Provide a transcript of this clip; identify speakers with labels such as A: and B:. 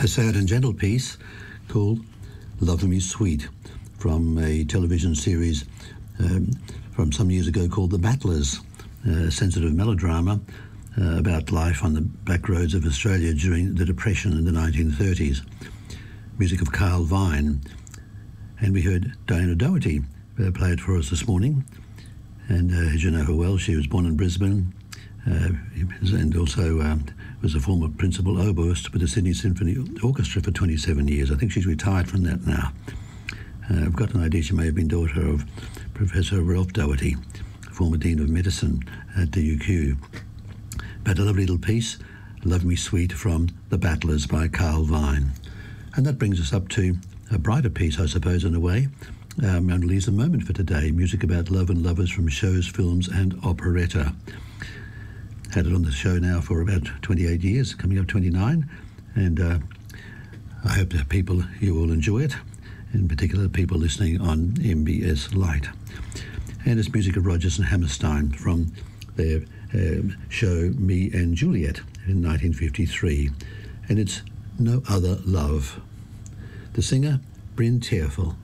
A: A sad and gentle piece called Love Me Sweet from a television series from some years ago called The Battlers, a sensitive melodrama about life on the back roads of Australia during the Depression in the 1930s. Music of Carl Vine. And we heard Diana Doherty play it for us this morning. And as you know her well, she was born in Brisbane and also was a former principal oboist with the Sydney Symphony Orchestra for 27 years. I think she's retired from that now. I've got an idea she may have been daughter of Professor Ralph Doherty, former Dean of Medicine at the UQ. But a lovely little piece, Love Me Sweet from The Battlers by Carl Vine. And that brings us up to a brighter piece, I suppose, in a way. Annalisa Moment for today, music about love and lovers from shows, films and operetta. Had it on the show now for about 28 years, coming up 29, and I hope that you all enjoy it, in particular people listening on MBS Lite. And it's music of Rodgers and Hammerstein from their show Me and Juliet in 1953, and it's No Other Love. The singer, Bryn Tearful.